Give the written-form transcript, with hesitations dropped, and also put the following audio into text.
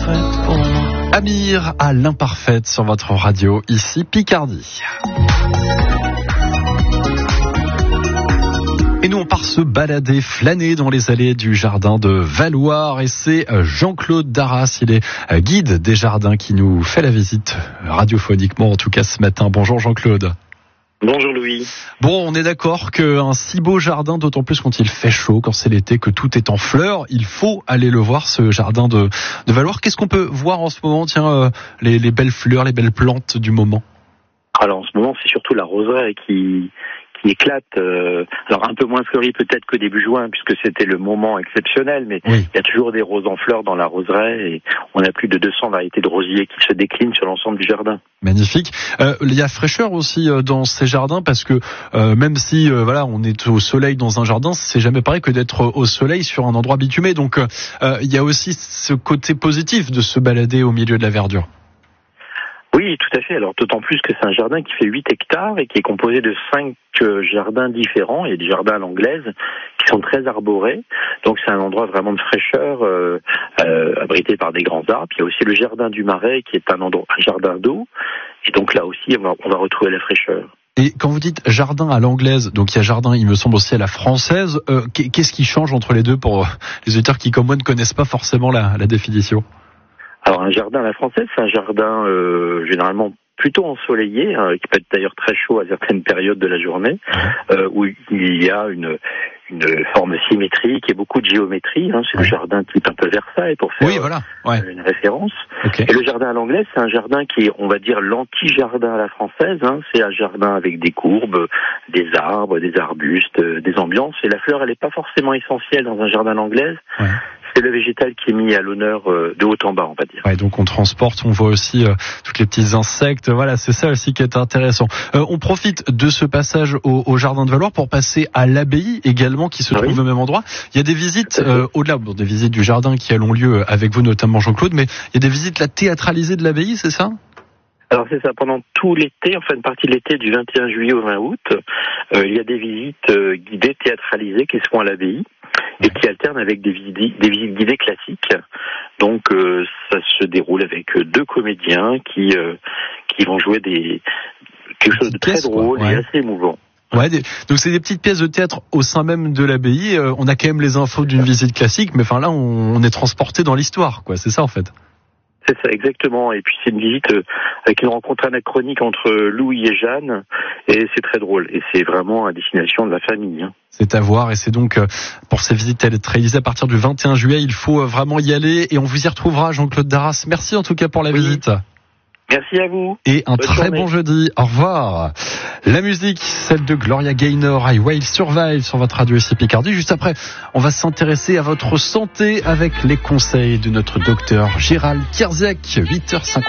parfaite pour moi. Amir à l'imparfaite sur votre radio, ici Picardie. Et nous, on part se balader, flâner dans les allées du jardin de Valloire. Et c'est Jean-Claude Darras, il est guide des jardins, qui nous fait la visite radiophoniquement, en tout cas ce matin. Bonjour Jean-Claude. Bonjour Louis. Bon, on est d'accord qu'un si beau jardin, d'autant plus quand il fait chaud, quand c'est l'été, que tout est en fleurs, il faut aller le voir, ce jardin de Valloire. Qu'est-ce qu'on peut voir en ce moment? Tiens, les belles fleurs, les belles plantes du moment. Alors en ce moment, c'est surtout la roseraie qui éclate. Alors un peu moins fleurie peut-être que début juin, puisque c'était le moment exceptionnel, mais oui. Il y a toujours des roses en fleurs dans la roseraie et on a plus de 200 variétés de rosiers qui se déclinent sur l'ensemble du jardin. Magnifique. Il y a fraîcheur aussi dans ces jardins, parce que même si on est au soleil dans un jardin, c'est jamais pareil que d'être au soleil sur un endroit bitumé. Donc il y a aussi ce côté positif de se balader au milieu de la verdure. Oui, tout à fait. Alors d'autant plus que c'est un jardin qui fait 8 hectares et qui est composé de 5 jardins différents. Il y a des jardins à l'anglaise qui sont très arborés. Donc c'est un endroit vraiment de fraîcheur, abrité par des grands arbres. Il y a aussi le jardin du Marais qui est un jardin d'eau. Et donc là aussi, on va retrouver la fraîcheur. Et quand vous dites jardin à l'anglaise, donc il y a jardin, il me semble, aussi à la française, qu'est-ce qui change entre les deux pour les auditeurs qui, comme moi, ne connaissent pas forcément la définition? Alors un jardin à la française, c'est un jardin généralement plutôt ensoleillé, qui peut être d'ailleurs très chaud à certaines périodes de la journée, où il y a une forme symétrique et beaucoup de géométrie. C'est le jardin type un peu Versailles pour faire une référence. Okay. Et le jardin à l'anglaise, c'est un jardin qui est, on va dire, l'anti-jardin à la française. C'est un jardin avec des courbes, des arbres, des arbustes, des ambiances. Et la fleur, elle n'est pas forcément essentielle dans un jardin à l'anglaise. Ouais. C'est le végétal qui est mis à l'honneur de haut en bas, on va dire. Ouais, donc on transporte, on voit aussi tous les petits insectes. Voilà, c'est ça aussi qui est intéressant. On profite de ce passage au jardin de Valloire pour passer à l'abbaye également, qui se trouve au même endroit. Il y a des visites au-delà, des visites du jardin qui ont lieu avec vous, notamment Jean-Claude, mais il y a des visites théâtralisées de l'abbaye, c'est ça? Alors c'est ça, pendant tout l'été, enfin une partie de l'été du 21 juillet au 20 août, il y a des visites guidées théâtralisées qui se font à l'abbaye et qui alternent avec des visites guidées classiques. Donc ça se déroule avec 2 comédiens qui vont jouer quelque chose de très drôle et assez émouvant. Ouais, donc c'est des petites pièces de théâtre au sein même de l'abbaye. On a quand même les infos d'une visite classique, mais enfin là on est transporté dans l'histoire, quoi. C'est ça en fait. C'est ça, exactement. Et puis c'est une visite avec une rencontre anachronique entre Louis et Jeanne, et c'est très drôle. Et c'est vraiment à destination de la famille. C'est à voir, et c'est donc pour ces visites théâtralisées à partir du 21 juillet, il faut vraiment y aller, et on vous y retrouvera, Jean-Claude Darras. Merci en tout cas pour la visite. Merci à vous. Et un très bon jeudi. Au revoir. La musique, celle de Gloria Gaynor, I Will Survive sur votre radio ici Picardie. Juste après, on va s'intéresser à votre santé avec les conseils de notre docteur Gérald Kierzek, 8h50.